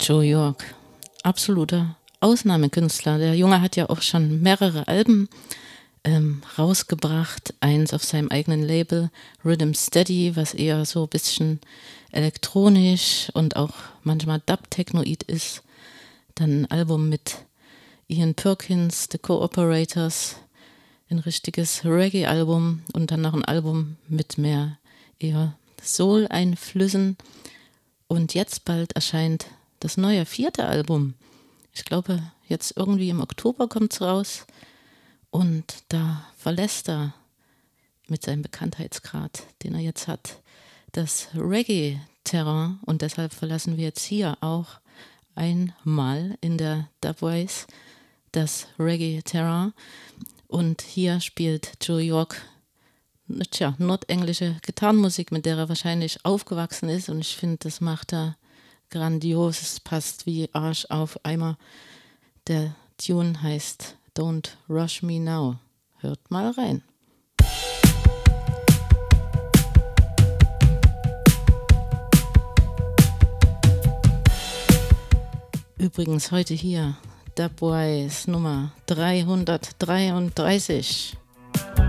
Joe York, absoluter Ausnahmekünstler. Der Junge hat ja auch schon mehrere Alben rausgebracht. Eins auf seinem eigenen Label, Rhythm Steady, was eher so ein bisschen elektronisch und auch manchmal Dub-Technoid ist. Dann ein Album mit Ian Perkins, The Cooperators, ein richtiges Reggae-Album und dann noch ein Album mit mehr eher Soul-Einflüssen. Und jetzt bald erscheint das neue 4. Album. Ich glaube, jetzt irgendwie im Oktober kommt es raus. Und da verlässt er mit seinem Bekanntheitsgrad, den er jetzt hat, das Reggae-Terrain. Und deshalb verlassen wir jetzt hier auch einmal in der Dubwise das Reggae-Terrain. Und hier spielt Joe York nordenglische Gitarrenmusik, mit der er wahrscheinlich aufgewachsen ist. Und ich finde, das macht er grandios. Es passt wie Arsch auf Eimer. Der Tune heißt Don't Rush Me Now. Hört mal rein. Übrigens heute hier Dubwise Nummer 333.